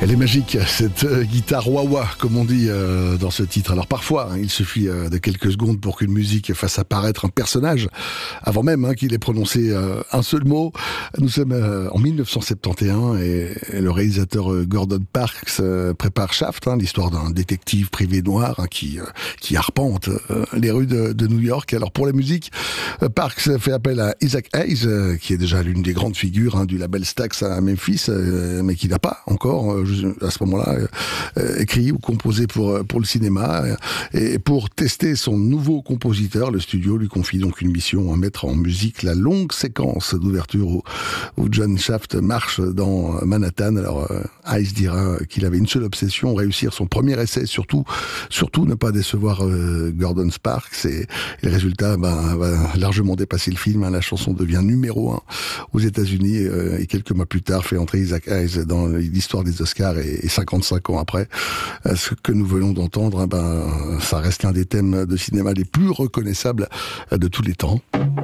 Elle est magique, cette guitare wah-wah, comme on dit dans ce titre. Alors parfois, il suffit de quelques secondes pour qu'une musique fasse apparaître un personnage, avant même qu'il ait prononcé un seul mot. Nous sommes en 1971 et le réalisateur Gordon Parks prépare Shaft, l'histoire d'un détective privé noir qui arpente les rues de New York. Alors pour la musique, Parks fait appel à Isaac Hayes, qui est déjà l'une des grandes figures du label Stax à Memphis, mais qui n'a pas encore à ce moment-là écrit ou composé pour le cinéma. Et pour tester son nouveau compositeur, le studio lui confie donc une mission à mettre en musique la longue séquence d'ouverture où John Shaft marche dans Manhattan. Alors Hayes dira qu'il avait une seule obsession, réussir son premier essai, surtout ne pas décevoir Gordon Sparks, et le résultat va largement dépasser le film. La chanson devient numéro 1 aux États-Unis et quelques mois plus tard fait entrer Isaac Hayes dans l'histoire des Oscars, et 55 ans après, ce que nous venons d'entendre, ça reste l'un des thèmes de cinéma les plus reconnaissables de tous les temps.